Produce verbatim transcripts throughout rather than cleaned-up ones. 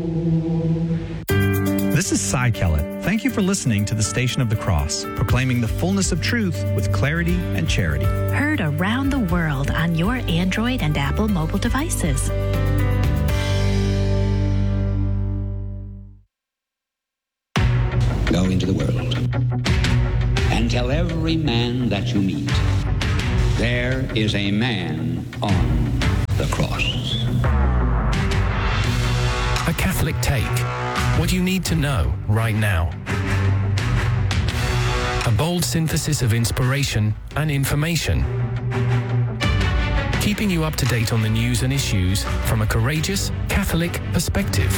This is Cy Kellett. Thank you for listening to the Station of the Cross, proclaiming the fullness of truth with clarity and charity. Heard around the world on your Android and Apple mobile devices. Go into the world and tell every man that you meet, there is a man on the cross. A Catholic Take. What you need to know right now. A bold synthesis of inspiration and information. Keeping you up to date on the news and issues from a courageous Catholic perspective.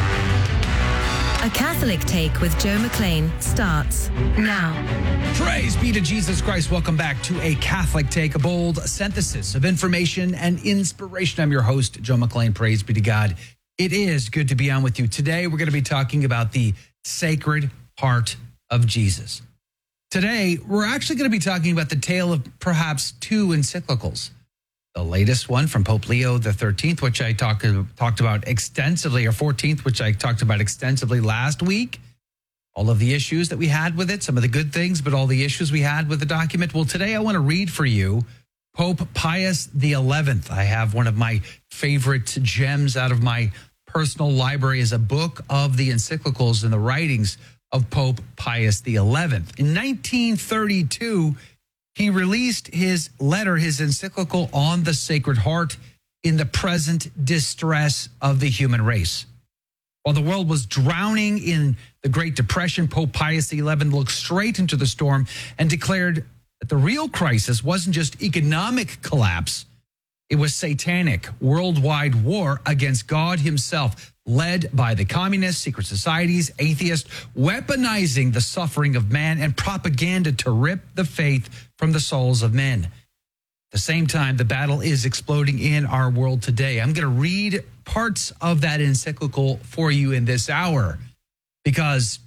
A Catholic Take with Joe McLean starts now. Praise be to Jesus Christ. Welcome back to A Catholic Take, a bold synthesis of information and inspiration. I'm your host, Joe McLean. Praise be to God. It is good to be on with you. Today, we're going to be talking about the Sacred Heart of Jesus. Today, we're actually going to be talking about the tale of perhaps two encyclicals. The latest one from Pope Leo the thirteenth, which I talk, talked about extensively, or fourteenth, which I talked about extensively last week. All of the issues that we had with it, some of the good things, but all the issues we had with the document. Well, today I want to read for you Pope Pius the eleventh. I have one of my favorite gems out of my personal library as a book of the encyclicals and the writings of Pope Pius the eleventh. In nineteen thirty-two, he released his letter, his encyclical on the Sacred Heart in the present distress of the human race. While the world was drowning in the Great Depression, Pope Pius the eleventh looked straight into the storm and declared that the real crisis wasn't just economic collapse. It was satanic worldwide war against God himself, led by the communists, secret societies, atheists, weaponizing the suffering of man and propaganda to rip the faith from the souls of men. At the same time, the battle is exploding in our world today. I'm going to read parts of that encyclical for you in this hour because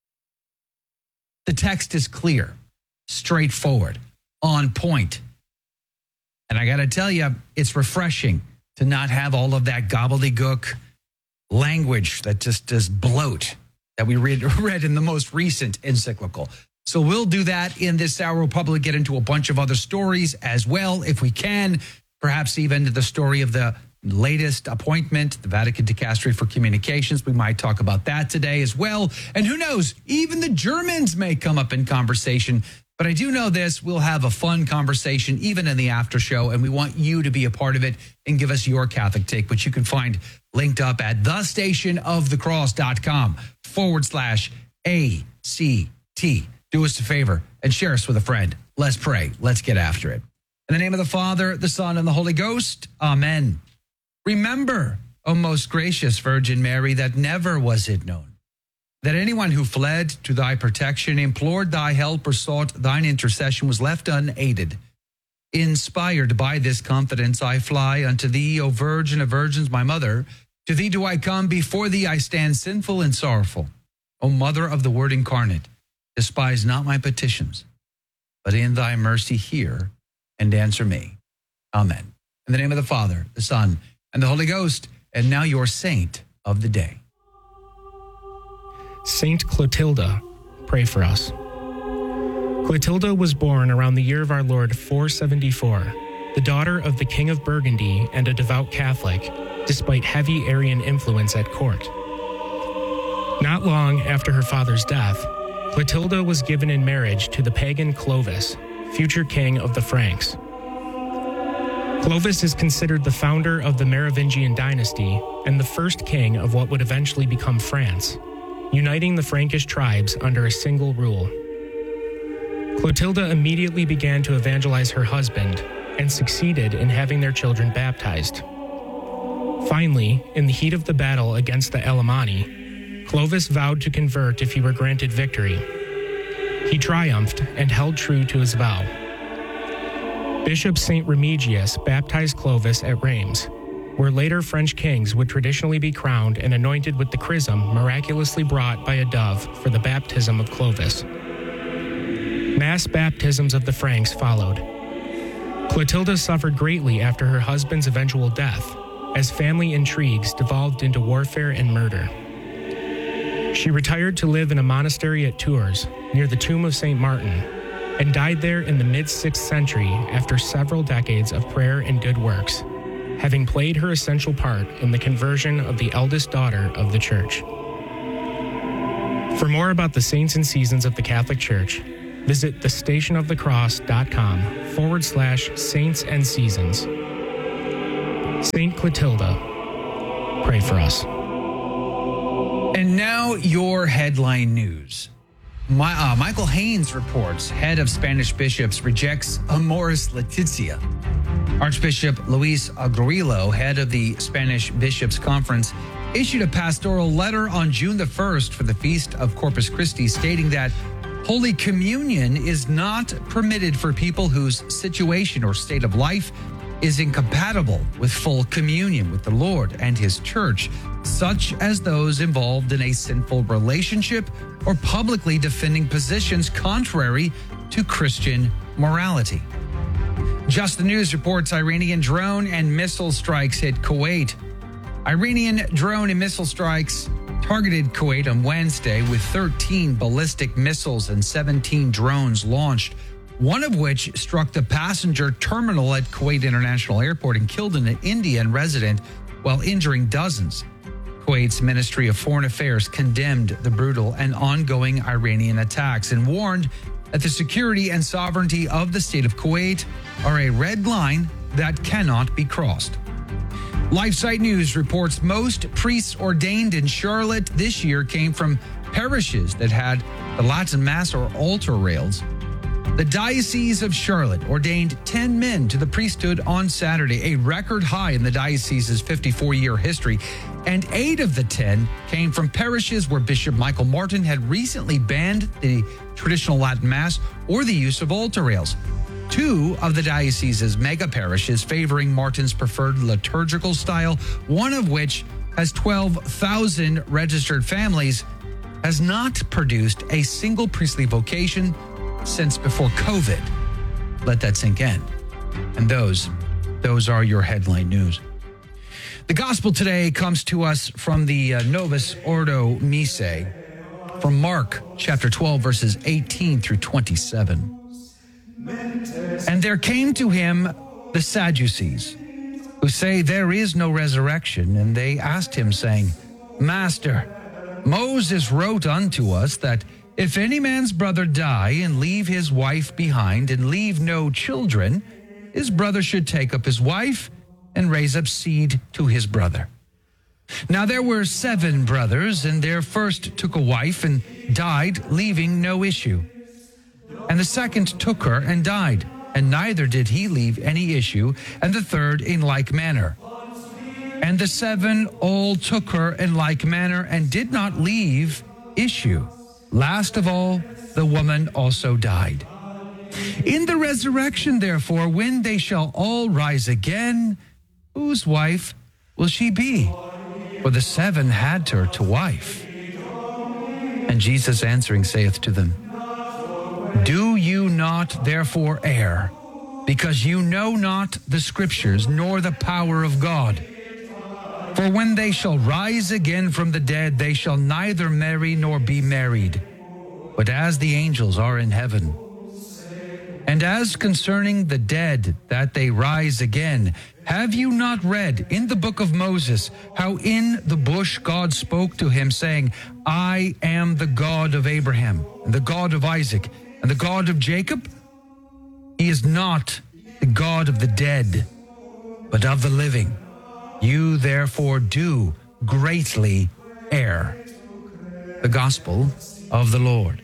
the text is clear, straightforward, on point. And I got to tell you, it's refreshing to not have all of that gobbledygook language that just does bloat that we read, read in the most recent encyclical. So we'll do that in this hour. We'll probably get into a bunch of other stories as well, if we can, perhaps even the story of the latest appointment, the Vatican Dicastery for Communications. We might talk about that today as well. And who knows, even the Germans may come up in conversation. But I do know this, we'll have a fun conversation even in the after show, and we want you to be a part of it and give us your Catholic take, which you can find linked up at thestationofthecross.com forward slash ACT. Do us a favor and share us with a friend. Let's pray. Let's get after it. In the name of the Father, the Son, and the Holy Ghost, amen. Remember, O most gracious Virgin Mary, that never was it known that anyone who fled to thy protection, implored thy help, or sought thine intercession was left unaided. Inspired by this confidence, I fly unto thee, O Virgin of Virgins, my mother. To thee do I come, before thee I stand sinful and sorrowful. O Mother of the Word incarnate, despise not my petitions, but in thy mercy hear and answer me. Amen. In the name of the Father, the Son, and the Holy Ghost, and now your saint of the day. Saint Clotilda, pray for us. Clotilda was born around the year of our Lord four seventy-four, the daughter of the King of Burgundy and a devout Catholic, despite heavy Arian influence at court. Not long after her father's death, Clotilda was given in marriage to the pagan Clovis, future king of the Franks. Clovis is considered the founder of the Merovingian dynasty and the first king of what would eventually become France, uniting the Frankish tribes under a single rule. Clotilda immediately began to evangelize her husband and succeeded in having their children baptized. Finally, in the heat of the battle against the Alemanni, Clovis vowed to convert if he were granted victory. He triumphed and held true to his vow. Bishop Saint Remigius baptized Clovis at Reims, where later French kings would traditionally be crowned and anointed with the chrism miraculously brought by a dove for the baptism of Clovis. Mass baptisms of the Franks followed. Clotilda suffered greatly after her husband's eventual death, as family intrigues devolved into warfare and murder. She retired to live in a monastery at Tours, near the tomb of Saint Martin, and died there in the mid-sixth century after several decades of prayer and good works, having played her essential part in the conversion of the eldest daughter of the Church. For more about the saints and seasons of the Catholic Church, visit thestationofthecross.com forward slash saints and seasons. Saint Clotilda, pray for us. And now your headline news. My, uh, Michael Haynes reports head of Spanish bishops rejects Amoris Laetitia. Archbishop Luis Agrillo, head of the Spanish Bishops' Conference, issued a pastoral letter on June the first for the Feast of Corpus Christi stating that Holy Communion is not permitted for people whose situation or state of life is incompatible with full communion with the Lord and His Church, such as those involved in a sinful relationship or publicly defending positions contrary to Christian morality. Just the News reports Iranian drone and missile strikes hit Kuwait. Iranian drone and missile strikes targeted Kuwait on Wednesday with thirteen ballistic missiles and seventeen drones launched, one of which struck the passenger terminal at Kuwait International Airport and killed an Indian resident while injuring dozens. Kuwait's Ministry of Foreign Affairs condemned the brutal and ongoing Iranian attacks and warned that the security and sovereignty of the state of Kuwait are a red line that cannot be crossed. LifeSite News reports most priests ordained in Charlotte this year came from parishes that had the Latin Mass or altar rails. The Diocese of Charlotte ordained ten men to the priesthood on Saturday, a record high in the diocese's fifty-four-year history, and eight of the ten came from parishes where Bishop Michael Martin had recently banned the traditional Latin Mass or the use of altar rails. Two of the diocese's mega parishes favoring Martin's preferred liturgical style, one of which has twelve thousand registered families, has not produced a single priestly vocation since before COVID. Let that sink in. And those, those are your headline news. The gospel today comes to us from the uh, Novus Ordo Missae, from Mark chapter twelve, verses eighteen through twenty-seven. And there came to him the Sadducees, who say there is no resurrection, and they asked him, saying, Master, Moses wrote unto us that if any man's brother die and leave his wife behind and leave no children, his brother should take up his wife and raise up seed to his brother. Now there were seven brothers, and their first took a wife and died, leaving no issue. And the second took her and died, and neither did he leave any issue, and the third in like manner. And the seven all took her in like manner, and did not leave issue. Last of all, the woman also died. In the resurrection, therefore, when they shall all rise again, whose wife will she be? For the seven had her to wife. And Jesus answering saith to them, Do you not therefore err, because you know not the Scriptures, nor the power of God? For when they shall rise again from the dead, they shall neither marry nor be married, but as the angels are in heaven. And as concerning the dead, that they rise again, have you not read in the book of Moses how in the bush God spoke to him, saying, I am the God of Abraham, and the God of Isaac, and the God of Jacob? He is not the God of the dead, but of the living. You therefore do greatly err. The Gospel of the Lord.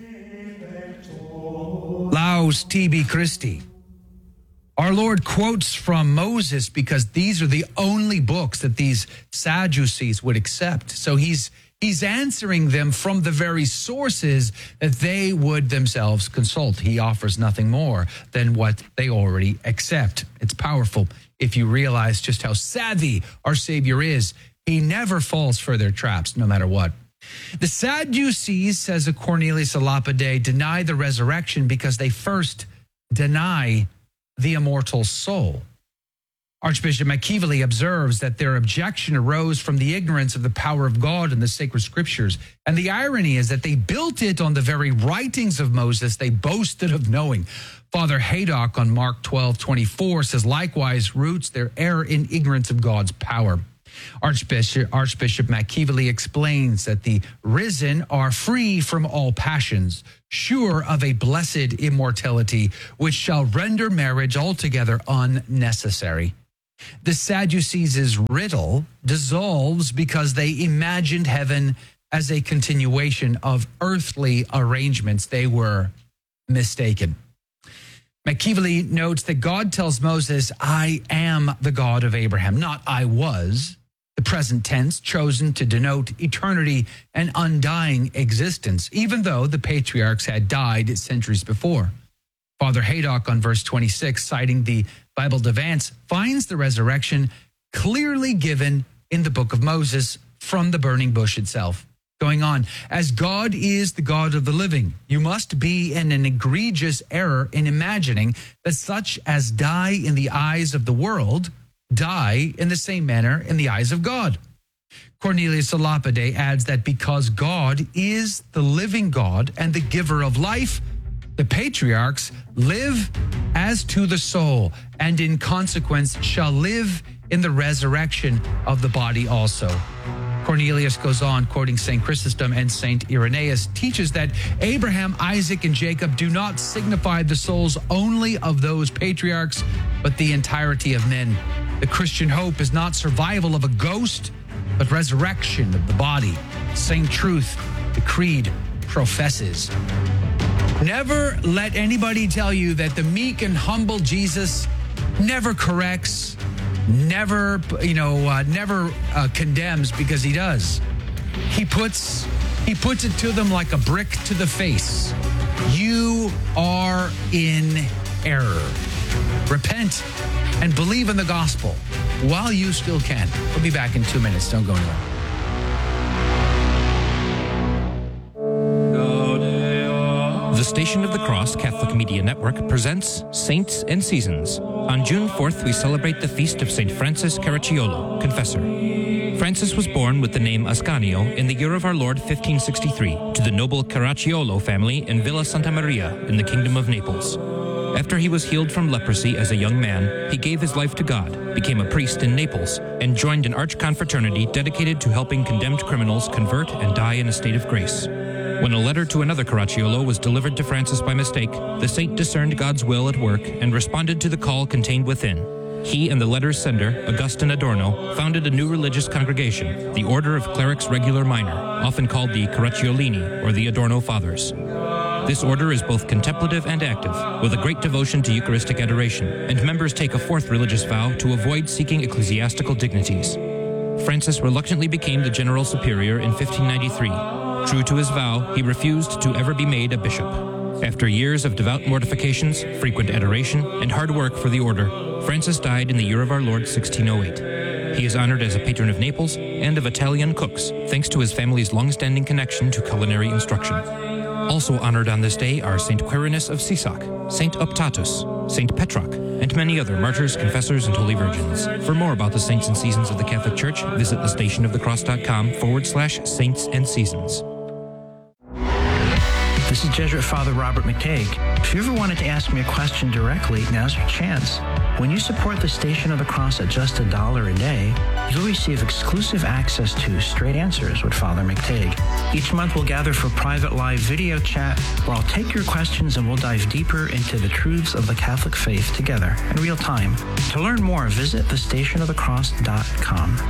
Laus tibi Christi. Our Lord quotes from Moses because these are the only books that these Sadducees would accept. So he's he's answering them from the very sources that they would themselves consult. He offers nothing more than what they already accept. It's powerful if you realize just how savvy our Savior is. He never falls for their traps, no matter what. The Sadducees, says a Cornelius a Lapide, deny the resurrection because they first deny the immortal soul. Archbishop McKeevely observes that their objection arose from the ignorance of the power of God in the sacred scriptures. And the irony is that they built it on the very writings of Moses they boasted of knowing. Father Haydock on Mark twelve twenty-four says, likewise roots their error in ignorance of God's power. Archbishop, Archbishop McKeevely explains that the risen are free from all passions, sure of a blessed immortality, which shall render marriage altogether unnecessary. The Sadducees' riddle dissolves because they imagined heaven as a continuation of earthly arrangements. They were mistaken. McKeevely notes that God tells Moses, I am the God of Abraham, not I was, the present tense chosen to denote eternity and undying existence, even though the patriarchs had died centuries before. Father Haydock on verse twenty-six, citing the Bible Devance, finds the resurrection clearly given in the book of Moses from the burning bush itself. Going on, as God is the God of the living, you must be in an egregious error in imagining that such as die in the eyes of the world die in the same manner in the eyes of God. Cornelius a Lapide adds that because God is the living God and the giver of life, the patriarchs live as to the soul, and in consequence shall live in the resurrection of the body also. Cornelius goes on, quoting Saint Chrysostom and Saint Irenaeus, teaches that Abraham, Isaac, and Jacob do not signify the souls only of those patriarchs, but the entirety of men. The Christian hope is not survival of a ghost, but resurrection of the body. Same truth the Creed professes. Never let anybody tell you that the meek and humble Jesus never corrects, never, you know, uh, never uh, condemns, because he does. He puts, he puts it to them like a brick to the face. You are in error. Repent and believe in the gospel while you still can. We'll be back in two minutes. Don't go anywhere. The Station of the Cross Catholic Media Network presents Saints and Seasons. On June fourth, we celebrate the feast of Saint Francis Caracciolo, Confessor. Francis was born with the name Ascanio in the year of our Lord fifteen sixty-three to the noble Caracciolo family in Villa Santa Maria in the Kingdom of Naples. After he was healed from leprosy as a young man, he gave his life to God, became a priest in Naples, and joined an arch-confraternity dedicated to helping condemned criminals convert and die in a state of grace. When a letter to another Caracciolo was delivered to Francis by mistake, the saint discerned God's will at work and responded to the call contained within. He and the letter's sender, Augustine Adorno, founded a new religious congregation, the Order of Clerics Regular Minor, often called the Caracciolini or the Adorno Fathers. This order is both contemplative and active, with a great devotion to Eucharistic adoration, and members take a fourth religious vow to avoid seeking ecclesiastical dignities. Francis reluctantly became the general superior in fifteen ninety-three. True to his vow, he refused to ever be made a bishop. After years of devout mortifications, frequent adoration, and hard work for the order, Francis died in the year of our Lord sixteen oh eight. He is honored as a patron of Naples and of Italian cooks, thanks to his family's long-standing connection to culinary instruction. Also honored on this day are Saint Quirinus of Sisak, Saint Optatus, Saint Petroc, and many other martyrs, confessors, and holy virgins. For more about the saints and seasons of the Catholic Church, visit thestationofthecross.com forward slash saints and seasons. This is Jesuit Father Robert McTague. If you ever wanted to ask me a question directly, now's your chance. When you support the Station of the Cross at just a dollar a day, you'll receive exclusive access to Straight Answers with Father McTague. Each month we'll gather for private live video chat where I'll take your questions and we'll dive deeper into the truths of the Catholic faith together in real time. To learn more, visit the station of the cross dot com.